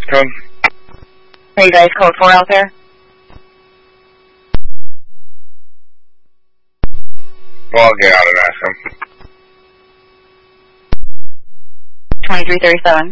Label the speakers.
Speaker 1: Code.
Speaker 2: Are you guys code 4 out there?
Speaker 1: Well, I'll get out and ask him.
Speaker 2: 2337.